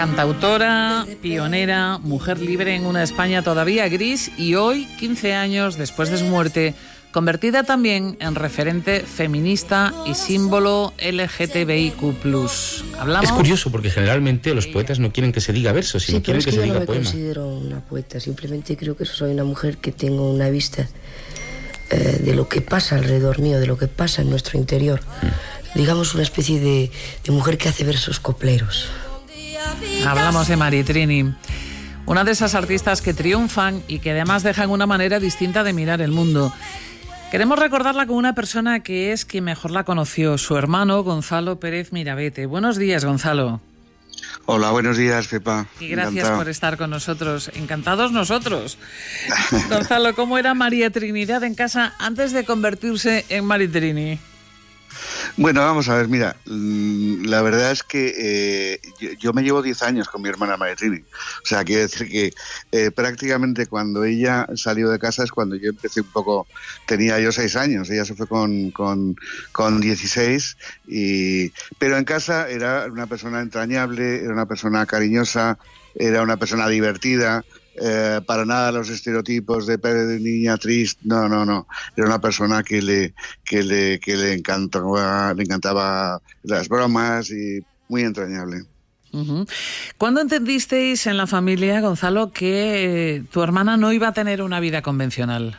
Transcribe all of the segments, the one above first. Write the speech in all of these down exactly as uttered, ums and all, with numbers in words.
Cantautora, pionera, mujer libre en una España todavía gris y hoy, quince años después de su muerte, convertida también en referente feminista y símbolo L G T B I Q plus. ¿Hablamos? Es curioso porque generalmente los poetas no quieren que se diga versos, sino sí, quieren es que, que se yo diga no poema. me considero una poeta, simplemente creo que soy una mujer que tengo una vista eh, de lo que pasa alrededor mío, de lo que pasa en nuestro interior. Mm. Digamos una especie de, de mujer que hace versos copleros. Hablamos de Maritrini, una de esas artistas que triunfan y que además dejan una manera distinta de mirar el mundo. Queremos recordarla con una persona que es quien mejor la conoció, su hermano Gonzalo Pérez Mirabete. Buenos días, Gonzalo. Hola, buenos días, Pepa. Y gracias Encantado. por estar con nosotros. Encantados nosotros. Gonzalo, ¿cómo era María Trinidad en casa antes de convertirse en Maritrini? Bueno, vamos a ver, mira, la verdad es que eh, yo, yo me llevo diez años con mi hermana Maritrini. O sea, quiero decir que eh, prácticamente cuando ella salió de casa es cuando yo empecé un poco, tenía yo seis años, ella se fue con, con, con dieciséis, y, pero en casa era una persona entrañable, era una persona cariñosa, era una persona divertida. Eh, para nada los estereotipos de, de niña triste, no, no, no. Era una persona que le que le que le encantaba, le encantaba las bromas y muy entrañable. Uh-huh. ¿Cuándo entendisteis en la familia, Gonzalo, que eh, tu hermana no iba a tener una vida convencional?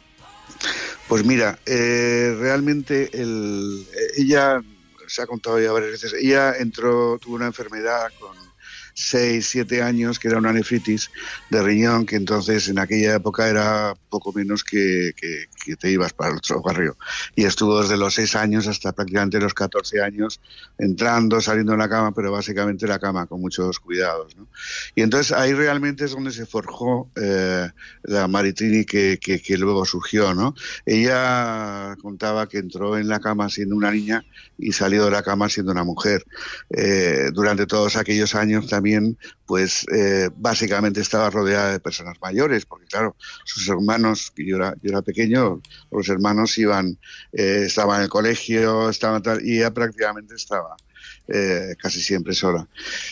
Pues mira, eh, realmente el, ella, se ha contado ya varias veces, ella entró, tuvo una enfermedad con seis, siete años, que era una nefritis de riñón, que entonces en aquella época era poco menos que, que, que te ibas para el otro barrio. Y estuvo desde los seis años hasta prácticamente los catorce años, entrando, saliendo de la cama, pero básicamente la cama, con muchos cuidados, ¿no? Y entonces ahí realmente es donde se forjó eh, la Maritrini que, que, que luego surgió, ¿no? Ella contaba que entró en la cama siendo una niña y salió de la cama siendo una mujer. Eh, durante todos aquellos años también También, pues eh, básicamente estaba rodeada de personas mayores, porque claro, sus hermanos, que yo era, yo era pequeño, los hermanos iban, eh, estaban en el colegio, estaban tal, y ella prácticamente estaba eh, casi siempre sola.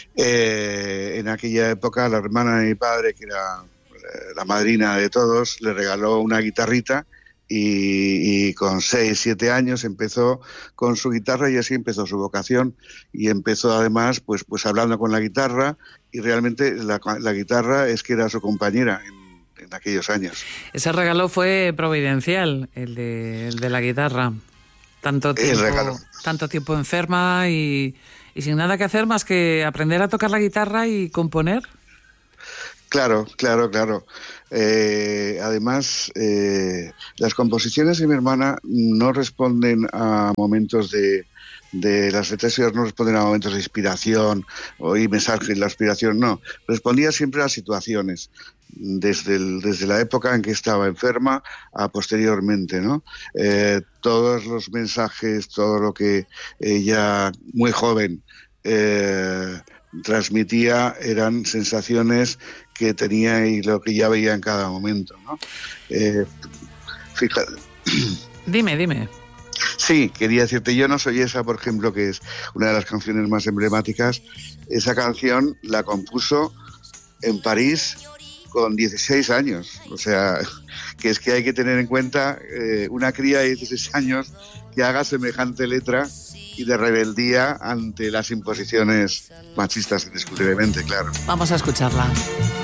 Eh, en aquella época, la hermana de mi padre, que era eh, la madrina de todos, le regaló una guitarrita. Y, y con seis, siete años empezó con su guitarra y así empezó su vocación, y empezó además pues pues hablando con la guitarra, y realmente la, la guitarra es que era su compañera en, en aquellos años. Ese regalo fue providencial, el de, el de la guitarra. Tanto tiempo, el regalo. Tanto tiempo enferma y, y sin nada que hacer más que aprender a tocar la guitarra y componer. Claro, claro, claro. Eh, además, eh, las composiciones de mi hermana no responden a momentos de, de las letras, no responden a momentos de inspiración o y mensajes, la inspiración no. Respondía siempre a situaciones, desde, el, desde la época en que estaba enferma a posteriormente, ¿no? Eh, todos los mensajes, todo lo que ella, muy joven, eh, transmitía eran sensaciones que tenía y lo que ya veía en cada momento, ¿no? Eh, fíjate. Dime, dime. Sí, quería decirte, Yo no soy esa, por ejemplo, que es una de las canciones más emblemáticas. Esa canción la compuso en París con dieciséis años. O sea, que es que hay que tener en cuenta eh, una cría de dieciséis años que haga semejante letra y de rebeldía ante las imposiciones machistas, indiscutiblemente, claro. Vamos a escucharla.